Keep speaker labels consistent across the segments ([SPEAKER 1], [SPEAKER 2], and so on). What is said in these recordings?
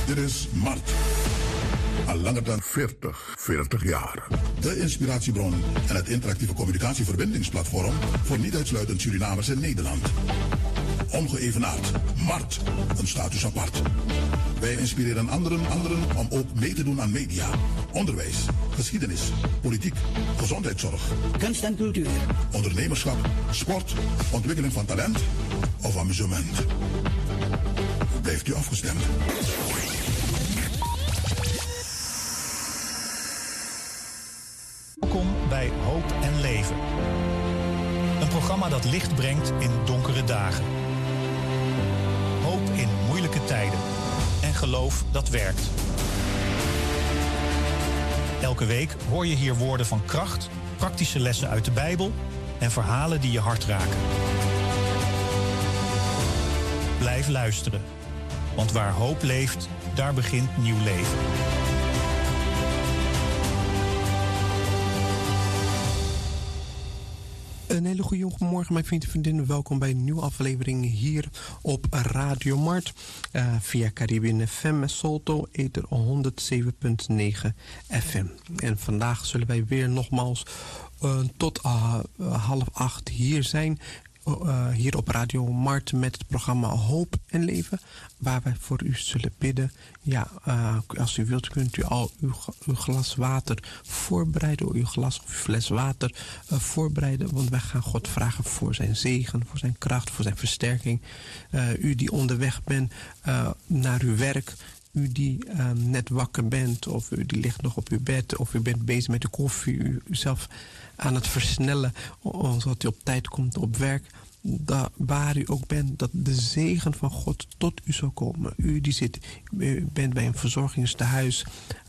[SPEAKER 1] Dit is Mart. Al langer dan 40 jaar. De inspiratiebron en het interactieve communicatieverbindingsplatform voor niet uitsluitend Surinamers in Nederland. Ongeëvenaard. Mart. Een status apart. Wij inspireren anderen om ook mee te doen aan media, onderwijs, geschiedenis, politiek, gezondheidszorg,
[SPEAKER 2] kunst en cultuur,
[SPEAKER 1] ondernemerschap, sport, ontwikkeling van talent of amusement. Blijft u afgestemd.
[SPEAKER 3] Welkom bij Hoop en Leven. Een programma dat licht brengt in donkere dagen. Hoop in moeilijke tijden. En geloof dat werkt. Elke week hoor je hier woorden van kracht, praktische lessen uit de Bijbel en verhalen die je hart raken. Blijf luisteren, want waar hoop leeft, daar begint nieuw leven.
[SPEAKER 4] Een hele goede morgen, mijn vrienden en vriendinnen. Welkom bij een nieuwe aflevering hier op Radio Mart. Via Caribbean FM en Salto, ether 107.9 FM. En vandaag zullen wij weer nogmaals tot 7:30 hier zijn. Hier op Radio Mart met het programma Hoop en Leven, waar wij voor u zullen bidden. Ja, als u wilt kunt u al uw glas water voorbereiden, uw glas of uw fles water voorbereiden, want wij gaan God vragen voor zijn zegen, voor zijn kracht, voor zijn versterking. U die onderweg bent naar uw werk, u die net wakker bent, of u die ligt nog op uw bed, of u bent bezig met de koffie, u zelf aan het versnellen, zodat u op tijd komt op werk. Waar u ook bent, dat de zegen van God tot u zal komen. U bent bij een verzorgingstehuis.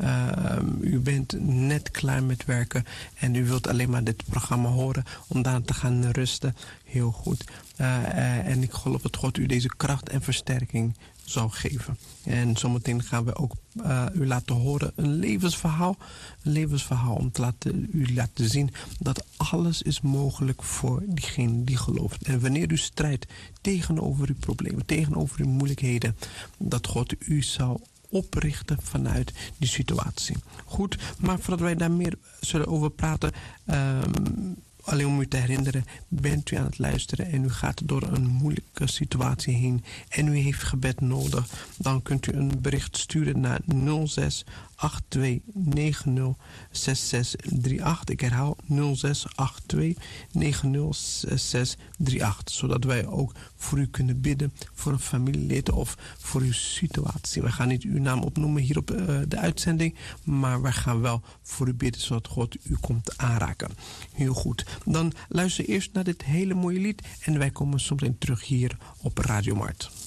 [SPEAKER 4] U bent net klaar met werken. En u wilt alleen maar dit programma horen om daar te gaan rusten. Heel goed. En ik geloof dat God u deze kracht en versterking zal geven. En zometeen gaan we ook u laten horen een levensverhaal. Een levensverhaal om u laten zien dat alles is mogelijk voor diegene die gelooft. En wanneer u strijdt tegenover uw problemen, tegenover uw moeilijkheden, dat God u zal oprichten vanuit die situatie. Goed, maar voordat wij daar meer zullen over praten, alleen om u te herinneren, bent u aan het luisteren en u gaat door een moeilijke situatie heen en u heeft gebed nodig, dan kunt u een bericht sturen naar 06 8290 6638. Ik herhaal 06 8290 6638, zodat wij ook voor u kunnen bidden voor een familielid of voor uw situatie. We gaan niet uw naam opnoemen hier op de uitzending, maar we gaan wel voor u bidden, zodat God u komt aanraken. Heel goed. Dan luister eerst naar dit hele mooie lied en wij komen zo meteen terug hier op Radio Mart.